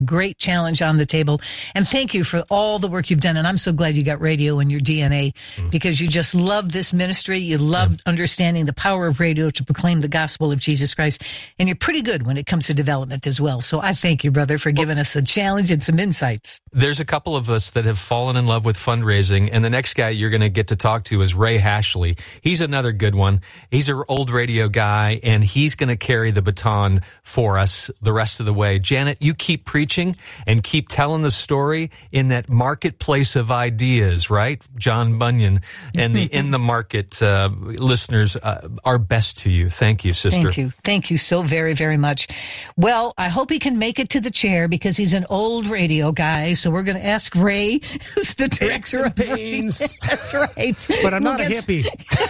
great challenge on the table. And thank you for all the work you've done. And I'm so glad you got radio in your DNA because you just love this ministry. You love understanding the power of radio to proclaim the gospel of Jesus Christ. And you're pretty good when it comes to development as well. So I thank you, brother, for giving us a challenge and some insights. There's a couple of us that have fallen in love with fundraising. And the next guy you're going to get to talk to is Ray Hashley. He's another good one. He's an old radio guy, and he's going to carry the baton for us the rest of the way. Janet, you keep preaching and keep telling the story in that marketplace of ideas, right? John Bunyan and the In the Market listeners are best to you. Thank you, sister. Thank you. Thank you so very, very much. Well, I hope he can make it to the chair because he's an old radio guy. So we're going to ask Ray, who's the director of pains. That's right. But I'm not a hippie.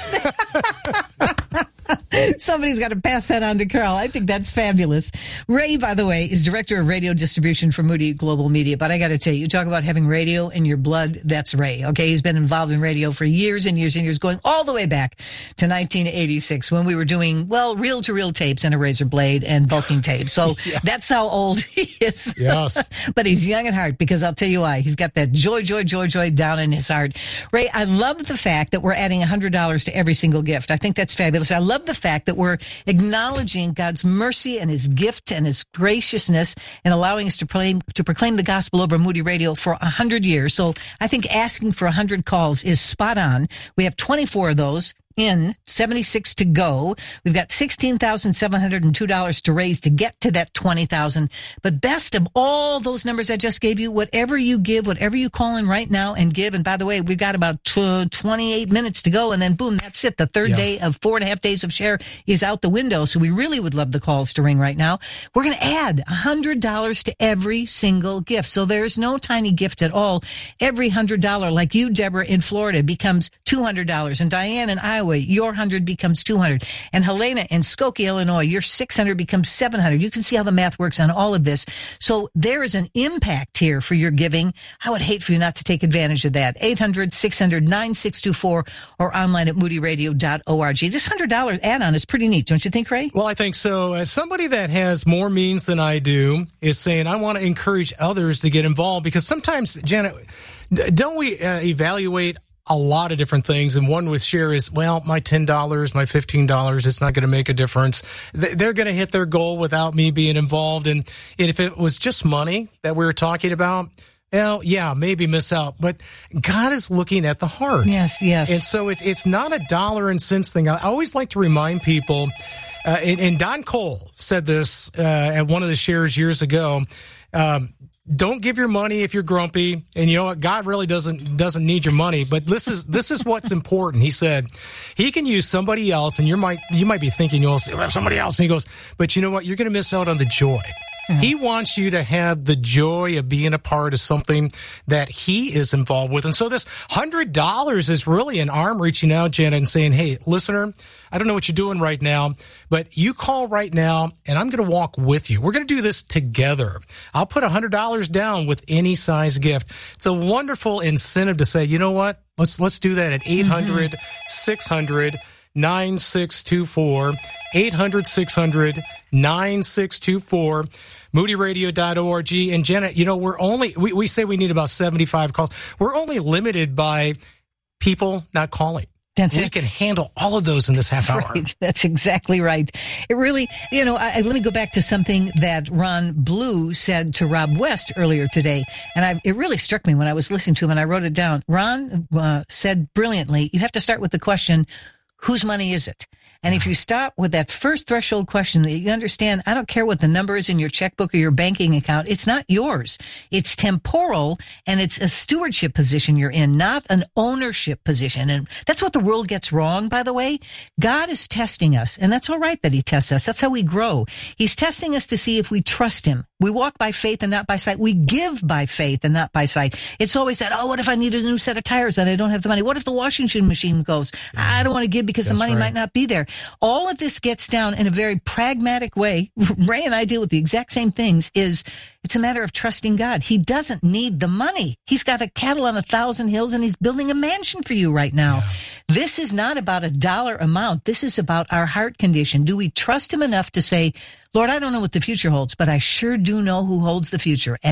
Somebody's got to pass that on to Carl. I think that's fabulous. Ray, by the way, is director of radio distribution for Moody Global Media. But I got to tell you, talk about having radio in your blood. That's Ray. Okay. He's been involved in radio for years and years and years, going all the way back to 1986 when we were doing, well, reel to reel tapes and a razor blade and bulking tapes. So that's how old he is. Yes. But he's young at heart because I'll tell you why. He's got that joy down in his heart. Ray, I love the fact that we're adding $100 to every single gift. I think that's fabulous. I love the fact that we're acknowledging God's mercy and his gift and his graciousness and allowing us to proclaim the gospel over Moody Radio for 100 years. So I think asking for 100 calls is spot on. We have 24 of those. In 76 to go. We've got $16,702 to raise to get to that 20,000. But best of all those numbers I just gave you, whatever you give, whatever you call in right now and give. And by the way, we've got about 28 minutes to go. And then boom, that's it. The third day of 4.5 days of share is out the window. So we really would love the calls to ring right now. We're going to add $100 to every single gift. So there's no tiny gift at all. Every $100, like you, Deborah, in Florida, becomes $200. And Diane in Iowa, your 100 becomes 200. And Helena in Skokie, Illinois, your 600 becomes 700. You can see how the math works on all of this. So there is an impact here for your giving. I would hate for you not to take advantage of that. 800-600-9624 or online at moodyradio.org. This $100 add-on is pretty neat, don't you think, Ray? Well, I think so. As somebody that has more means than I do is saying, I want to encourage others to get involved because sometimes, Janet, don't we evaluate a lot of different things, and one with share is, well, my $10, my $15, it's not going to make a difference. They're going to hit their goal without me being involved, and if it was just money that we were talking about, well, yeah, maybe miss out, but God is looking at the heart. Yes. And so it's not a dollar and cents thing. I always like to remind people, and Don Cole said this at one of the shares years ago, don't give your money if you're grumpy, and you know what? God really doesn't need your money. But this is what's important. He said he can use somebody else, and you might be thinking you'll have somebody else. And he goes, but you know what? You're going to miss out on the joy. He wants you to have the joy of being a part of something that he is involved with. And so this $100 is really an arm reaching out, Janet, and saying, hey, listener, I don't know what you're doing right now, but you call right now, and I'm going to walk with you. We're going to do this together. I'll put $100 down with any size gift. It's a wonderful incentive to say, you know what? Let's do that at 800-600-9624, 800-600-9624, moodyradio.org. And Janet, you know, we say we need about 75 calls. We're only limited by people not calling. We can handle all of those in this half hour. Right. That's exactly right. It really, you know, let me go back to something that Ron Blue said to Rob West earlier today. And it really struck me when I was listening to him and I wrote it down. Ron said brilliantly, you have to start with the question, whose money is it? And if you stop with that first threshold question, that you understand, I don't care what the number is in your checkbook or your banking account. It's not yours. It's temporal, and it's a stewardship position you're in, not an ownership position. And that's what the world gets wrong, by the way. God is testing us, and that's all right that he tests us. That's how we grow. He's testing us to see if we trust him. We walk by faith and not by sight. We give by faith and not by sight. It's always that, what if I need a new set of tires and I don't have the money? What if the washing machine goes? I don't want to give because the money might not be there. All of this gets down in a very pragmatic way. Ray and I deal with the exact same things, is It's a matter of trusting God. He doesn't need the money. He's got a cattle on 1,000 hills, and he's building a mansion for you right now. Yeah. This is not about a dollar amount. This is about our heart condition. Do we trust him enough to say, Lord, I don't know what the future holds, but I sure do know who holds the future.